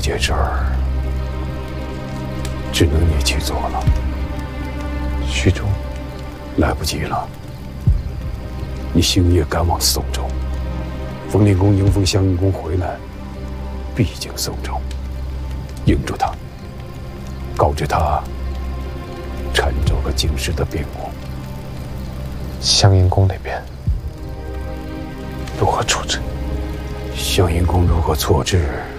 件事儿，只能你去做了。 虚中， 来不及了。你星夜赶往宋州，冯令公迎奉襄阴公回来，必经宋州，迎住他，告知他澶州和京师的变故。 襄阴公那边如何处置？ 襄阴公如何错置，